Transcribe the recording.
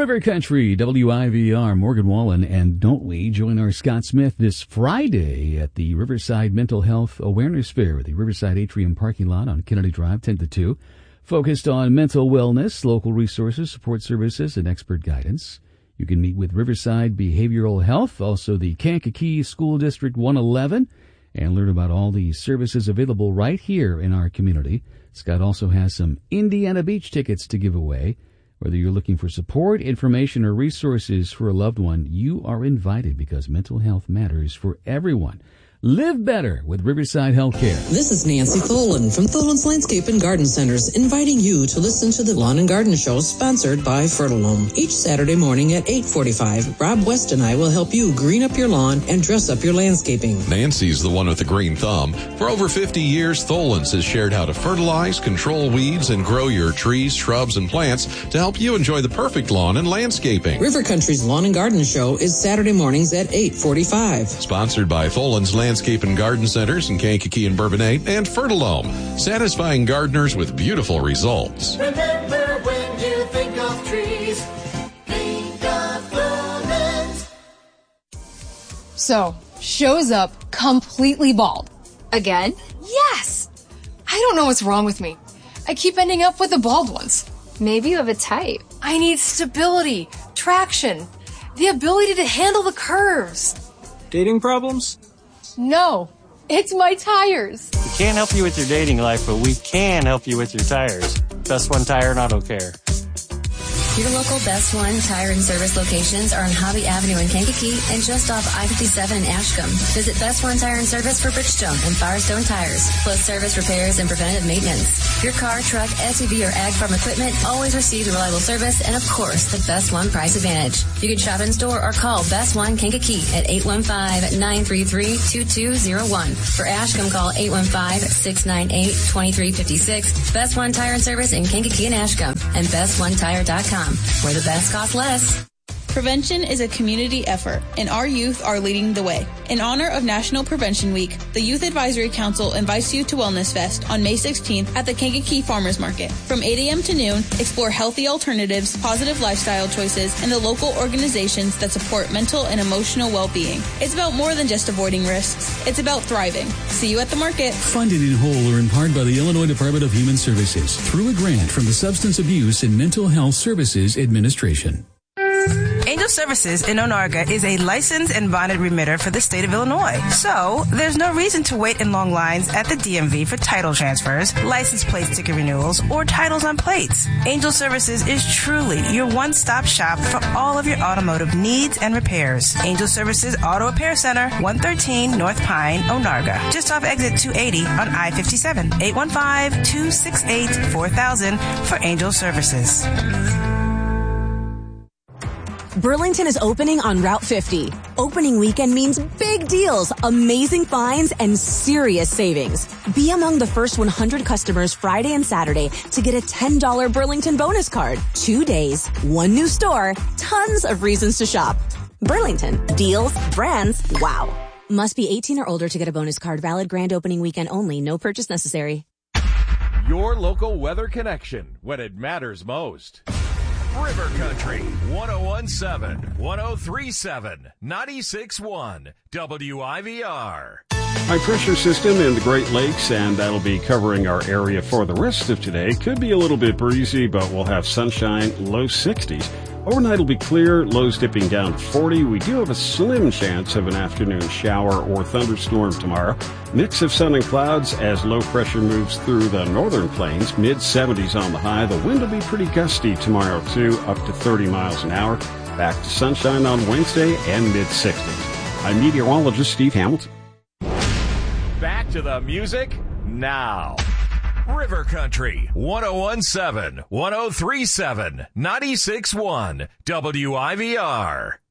River Country, WIVR, Morgan Wallen, and don't we join our Scott Smith this Friday at the Riverside Mental Health Awareness Fair at the Riverside Atrium parking lot on Kennedy Drive, 10 to 2, focused on mental wellness, local resources, support services, and expert guidance. You can meet with Riverside Behavioral Health, also the Kankakee School District 111, and learn about all the services available right here in our community. Scott also has some Indiana Beach tickets to give away. Whether you're looking for support, information, or resources for a loved one, you are invited because mental health matters for everyone. Live better with Riverside Healthcare. This is Nancy Tholen from Tholen's Landscape and Garden Centers, inviting you to listen to the Lawn and Garden Show sponsored by Fertilome. Each Saturday morning at 8:45, Rob West and I will help you green up your lawn and dress up your landscaping. Nancy's the one with the green thumb. For over 50 years, Tholen's has shared how to fertilize, control weeds, and grow your trees, shrubs, and plants to help you enjoy the perfect lawn and landscaping. River Country's Lawn and Garden Show is Saturday mornings at 8:45. Sponsored by Tholen's Landscape and Garden Centers in Kankakee and Bourbonnais and Fertilome, satisfying gardeners with beautiful results. Remember, when you think of trees, think of Tholen's. So, shows up completely bald. Again? Yes! I don't know what's wrong with me. I keep ending up with the bald ones. Maybe you have a type. I need stability, traction, the ability to handle the curves. Dating problems? No, it's my tires. We can't help you with your dating life, but we can help you with your tires. Best One Tire and Auto Care. Your local Best One Tire and Service locations are on Hobby Avenue in Kankakee and just off I-57 in Ashcombe. Visit Best One Tire and Service for Bridgestone and Firestone tires, plus service repairs and preventative maintenance. Your car, truck, SUV, or ag farm equipment always receives reliable service and, of course, the Best One price advantage. You can shop in store or call Best One Kankakee at 815-933-2201. For Ashcombe, call 815-698-2356. Best One Tire and Service in Kankakee and Ashcombe and BestOneTire.com. Where the best costs less. Prevention is a community effort, and our youth are leading the way. In honor of National Prevention Week, the Youth Advisory Council invites you to Wellness Fest on May 16th at the Kankakee Farmers Market. From 8 a.m. to noon, explore healthy alternatives, positive lifestyle choices, and the local organizations that support mental and emotional well-being. It's about more than just avoiding risks. It's about thriving. See you at the market. Funded in whole or in part by the Illinois Department of Human Services through a grant from the Substance Abuse and Mental Health Services Administration. Angel Services in Onarga is a licensed and bonded remitter for the state of Illinois. So, there's no reason to wait in long lines at the DMV for title transfers, license plate sticker renewals, or titles on plates. Angel Services is truly your one-stop shop for all of your automotive needs and repairs. Angel Services Auto Repair Center, 113 North Pine, Onarga, just off exit 280 on I-57. 815-268-4000 for Angel Services. Burlington is opening on Route 50. Opening weekend means big deals, amazing finds, and serious savings. Be among the first 100 customers Friday and Saturday to get a $10 Burlington bonus card. 2 days, one new store, tons of reasons to shop. Burlington. Deals, brands, wow. Must be 18 or older to get a bonus card. Valid grand opening weekend only. No purchase necessary. Your local weather connection when it matters most. River Country, 101.7, 103.7, 96.1, WIVR. High pressure system in the Great Lakes, and that'll be covering our area for the rest of today. Could be a little bit breezy, but we'll have sunshine, low 60s. Overnight will be clear, lows dipping down to 40. We do have a slim chance of an afternoon shower or thunderstorm tomorrow. Mix of sun and clouds as low pressure moves through the northern plains. Mid-70s on the high. The wind will be pretty gusty tomorrow, too, up to 30 miles an hour. Back to sunshine on Wednesday and mid-60s. I'm meteorologist Steve Hamilton. Back to the music now. River Country, 101.7, 103.7, 96.1, WIVR.